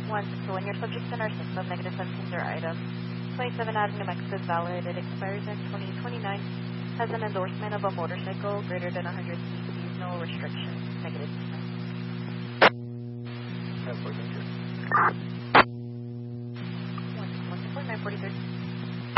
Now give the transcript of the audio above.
So when your subjects in our system, negative 17 are items. 27 out of New Mexico is valid. It expires in 2029. Has an endorsement of a motorcycle greater than 100 cc's. No restrictions. Negative. Have 4 danger.